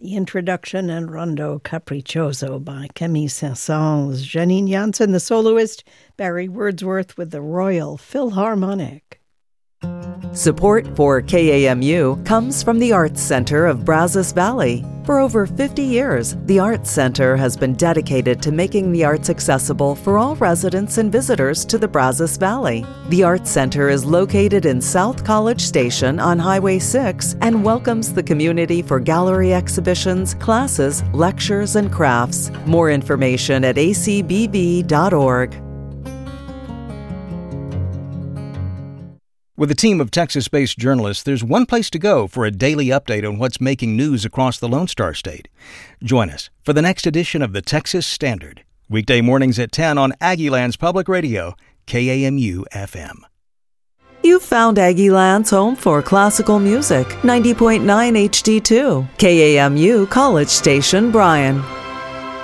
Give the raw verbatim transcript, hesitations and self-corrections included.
The introduction and Rondo Capriccioso by Camille Saint-Saëns, Janine Jansen, the soloist, Barry Wordsworth with the Royal Philharmonic. Support for K A M U comes from the Arts Center of Brazos Valley. For over fifty years, the Arts Center has been dedicated to making the arts accessible for all residents and visitors to the Brazos Valley. The Arts Center is located in South College Station on Highway six and welcomes the community for gallery exhibitions, classes, lectures, and crafts. More information at a c b v dot org. With a team of Texas-based journalists, there's one place to go for a daily update on what's making news across the Lone Star State. Join us for the next edition of the Texas Standard, weekday mornings at ten on Aggieland's Public Radio, K A M U F M. You've found Aggieland's home for classical music, ninety point nine H D two, K A M U College Station, Bryan.